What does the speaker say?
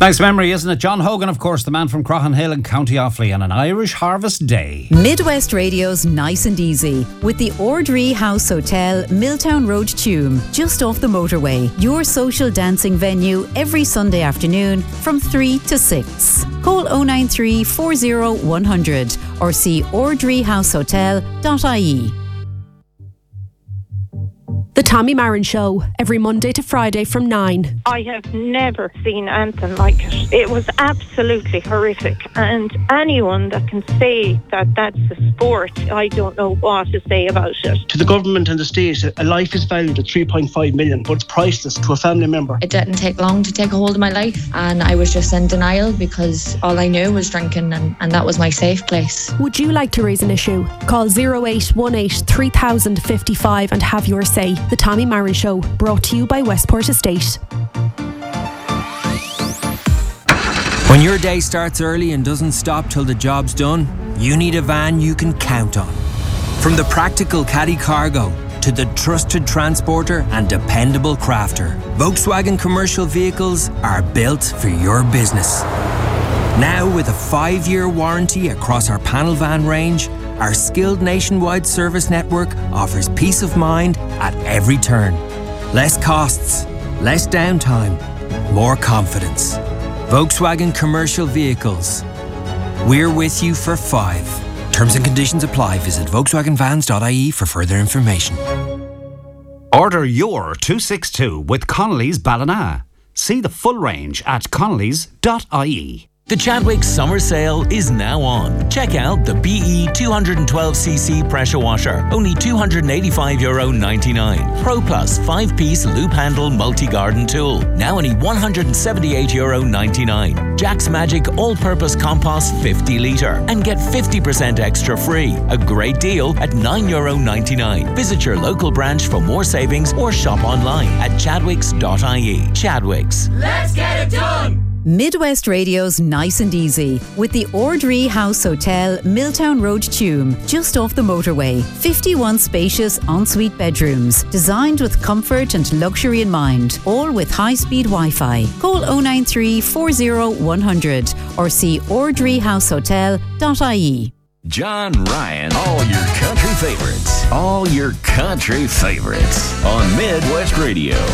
Nice memory, isn't it? John Hogan, of course, the man from Croghanhill in County Offaly, on an Irish Harvest Day. Midwest Radio's Nice and Easy with the Ordree House Hotel, Milltown Road, Tuam, just off the motorway. Your social dancing venue every Sunday afternoon from 3 to 6. Call 093 40 100 or see ordreehousehotel.ie. The Tommy Marin Show, every Monday to Friday from 9. I have never seen anything like it. It was absolutely horrific. And anyone that can say that that's a sport, I don't know what to say about it. To the government and the state, a life is valued at 3.5 million, but it's priceless to a family member. It didn't take long to take a hold of my life, and I was just in denial because all I knew was drinking, and that was my safe place. Would you like to raise an issue? Call 0818 3055 and have your say. The Tommy Marin Show, brought to you by Westport Estate. When your day starts early and doesn't stop till the job's done, you need a van you can count on. From the practical caddy cargo to the trusted transporter and dependable crafter, Volkswagen commercial vehicles are built for your business. Now with a 5-year warranty across our panel van range, our skilled nationwide service network offers peace of mind at every turn. Less costs, less downtime, more confidence. Volkswagen Commercial Vehicles. We're with you for 5. Terms and conditions apply. Visit volkswagenvans.ie for further information. Order your 262 with Connolly's Ballina. See the full range at connolly's.ie. The Chadwicks Summer Sale is now on. Check out the BE 212cc pressure washer, only €285.99. Pro Plus 5-piece loop handle multi-garden tool, now only €178.99. Jack's Magic all-purpose compost 50 litre and get 50% extra free. A great deal at €9.99. Visit your local branch for more savings or shop online at chadwicks.ie. Chadwicks. Let's get it done! Midwest Radio's Nice and Easy with the Ordree House Hotel, Milltown Road, Tuam, just off the motorway. 51 spacious ensuite bedrooms, designed with comfort and luxury in mind, all with high-speed Wi-Fi. Call 093 40 100 or see ordreehousehotel.ie. John Ryan, all your country favorites. All your country favorites on Midwest Radio.